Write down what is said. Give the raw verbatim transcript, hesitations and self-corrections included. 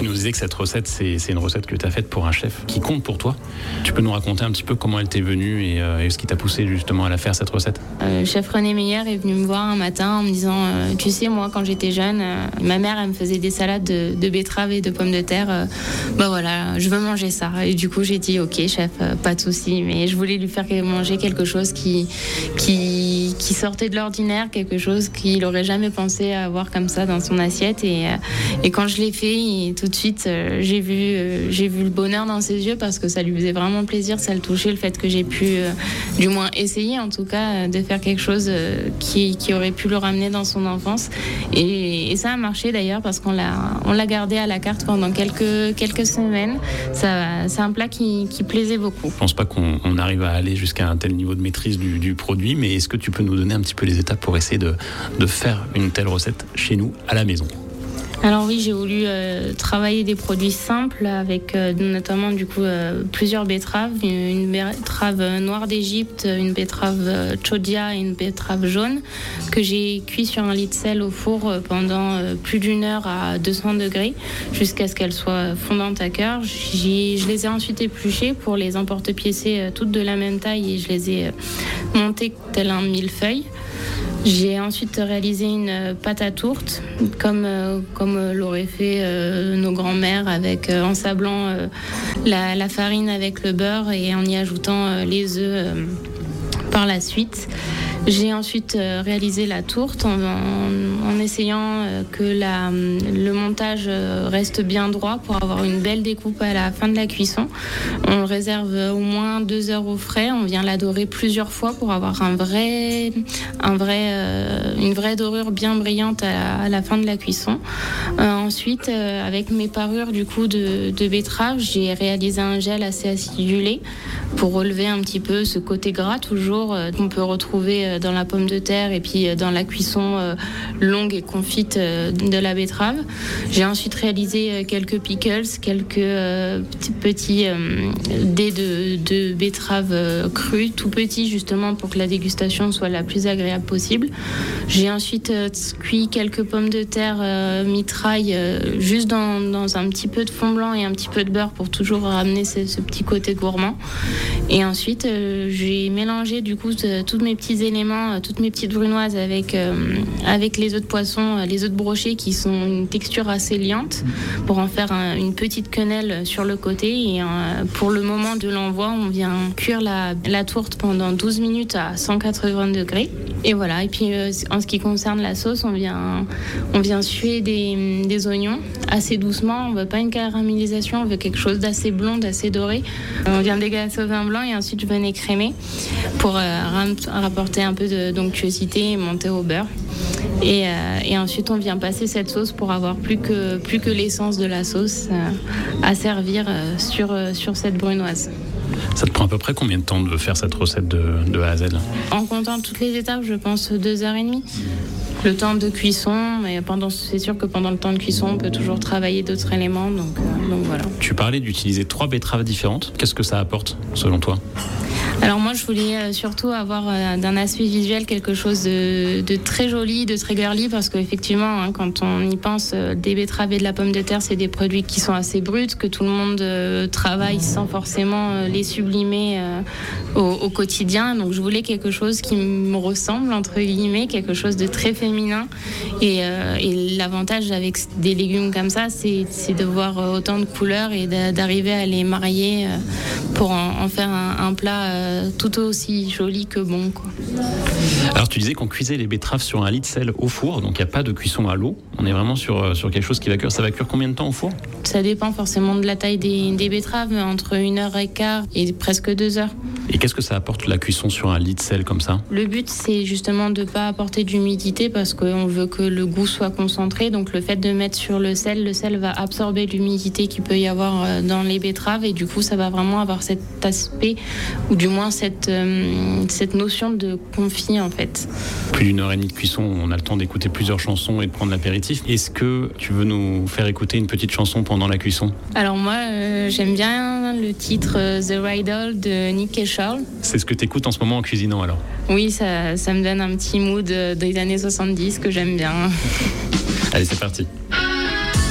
nous disais que cette recette, c'est, c'est une recette que tu as faite pour un chef qui compte pour toi. Tu peux nous raconter un petit peu comment elle t'est venue et, euh, et ce qui t'a poussé justement à la faire, cette recette? euh, Le chef René Meyer est venu me voir un matin en me disant euh, tu sais, moi quand j'étais jeune, euh, ma mère elle me faisait des salades de, de betteraves et de pommes de terre. Euh, bah voilà, je veux manger ça. Et du coup j'ai dit ok chef, euh, pas de souci, mais je voulais lui faire manger quelque chose qui, qui, qui sortait de l'ordinaire, quelque chose qu'il n'aurait jamais pensé avoir comme ça dans son assiette. Et, euh, et quand je l'ai fait, il, tout de suite euh, j'ai, vu, euh, j'ai vu le bonheur dans ses yeux parce que ça lui faisait vraiment plaisir, ça le touchait, le fait que j'ai pu euh, du moins essayer en tout cas de faire quelque chose euh, qui, qui aurait pu le ramener dans son enfance. Et, et ça a marché d'ailleurs parce qu'on l'a, on l'a gardé à la carte pendant quelques, quelques semaines. Ça, c'est un plat qui, qui plaisait beaucoup. Je pense pas qu'on on arrive à aller jusqu'à un tel niveau de maîtrise du, du produit, mais est-ce que tu peux nous donner un petit peu les étapes pour essayer de, de faire une telle recette chez nous à la maison? Alors oui, j'ai voulu euh, travailler des produits simples avec euh, notamment du coup euh, plusieurs betteraves, une, une betterave noire d'Égypte, une betterave euh, chodia et une betterave jaune que j'ai cuit sur un lit de sel au four euh, pendant euh, plus d'une heure à deux cents degrés jusqu'à ce qu'elles soient fondantes à cœur. J'ai, je les ai ensuite épluchées pour les emporte-piécer euh, toutes de la même taille et je les ai euh, montées tel un millefeuille. J'ai ensuite réalisé une pâte à tourte, comme, euh, comme l'auraient fait euh, nos grands-mères, avec, euh, en sablant euh, la, la farine avec le beurre et en y ajoutant euh, les œufs euh, par la suite. J'ai ensuite euh, réalisé la tourte en, en, en essayant euh, que la, le montage reste bien droit pour avoir une belle découpe à la fin de la cuisson. On le réserve au moins deux heures au frais. On vient la dorer plusieurs fois pour avoir un vrai, un vrai, euh, une vraie dorure bien brillante à la, à la fin de la cuisson. Euh, ensuite, euh, avec mes parures du coup de, de betterave, j'ai réalisé un gel assez acidulé pour relever un petit peu ce côté gras toujours euh, qu'on peut retrouver euh, dans la pomme de terre et puis dans la cuisson euh, longue et confite euh, de la betterave. J'ai ensuite réalisé euh, quelques pickles, quelques euh, petits, petits euh, dés de, de betterave euh, crus, tout petits justement pour que la dégustation soit la plus agréable possible. J'ai ensuite euh, cuit quelques pommes de terre euh, mitraille euh, juste dans, dans un petit peu de fond blanc et un petit peu de beurre pour toujours ramener ce, ce petit côté gourmand. Et ensuite euh, j'ai mélangé du coup de, tous mes petits éléments, toutes mes petites brunoises avec, euh, avec les œufs de poisson, les œufs de brochet qui sont une texture assez liante pour en faire un, une petite quenelle sur le côté. Et euh, pour le moment de l'envoi, on vient cuire la, la tourte pendant douze minutes à cent quatre-vingts degrés. Et voilà. Et puis euh, en ce qui concerne la sauce, on vient, on vient suer des, des oignons assez doucement. On ne veut pas une caramélisation, on veut quelque chose d'assez blond, d'assez doré. On vient déglacer au vin blanc et ensuite je venais crémer pour euh, rapporter un peu de d'onctuosité et monter au beurre. Et, euh, et ensuite, on vient passer cette sauce pour avoir plus que, plus que l'essence de la sauce euh, à servir euh, sur, euh, sur cette brunoise. Ça te prend à peu près combien de temps de faire cette recette de, de A à Z? En comptant toutes les étapes, je pense deux heures et demie. Le temps de cuisson, mais pendant, c'est sûr que pendant le temps de cuisson, on peut toujours travailler d'autres éléments. Donc, euh, donc voilà. Tu parlais d'utiliser trois betteraves différentes. Qu'est-ce que ça apporte, selon toi? Alors moi, je voulais surtout avoir euh, d'un aspect visuel quelque chose de, de très joli, de très girly, parce qu'effectivement, hein, quand on y pense, euh, des betteraves et de la pomme de terre, c'est des produits qui sont assez bruts, que tout le monde euh, travaille sans forcément euh, les sublimer euh, au, au quotidien. Donc je voulais quelque chose qui me ressemble, entre guillemets, quelque chose de très féminin. Et, euh, et l'avantage avec des légumes comme ça, c'est, c'est de voir autant de couleurs et d'arriver à les marier euh, pour en, en faire un, un plat euh, tout aussi joli que bon, quoi. Alors tu disais qu'on cuisait les betteraves sur un lit de sel au four, donc il n'y a pas de cuisson à l'eau. On est vraiment sur, sur quelque chose qui va cuire. Ça va cuire combien de temps au four? Ça dépend forcément de la taille des, des betteraves, entre une heure et quart et presque deux heures. Et qu'est-ce que ça apporte la cuisson sur un lit de sel comme ça? Le but, c'est justement de ne pas apporter d'humidité parce qu'on veut que le goût soit concentré. Donc le fait de mettre sur le sel, le sel va absorber l'humidité qu'il peut y avoir dans les betteraves et du coup ça va vraiment avoir cet aspect, ou du moins cette, euh, cette notion de confit en fait. Plus d'une heure et demie de cuisson, on a le temps d'écouter plusieurs chansons et de prendre l'apéritif. Est-ce que tu veux nous faire écouter une petite chanson pendant la cuisson? Alors moi, euh, j'aime bien le titre euh, The Riddle de Nick et Charles. C'est ce que tu écoutes en ce moment en cuisinant alors? Oui, ça, ça me donne un petit mood des années soixante-dix que j'aime bien. Allez, c'est parti.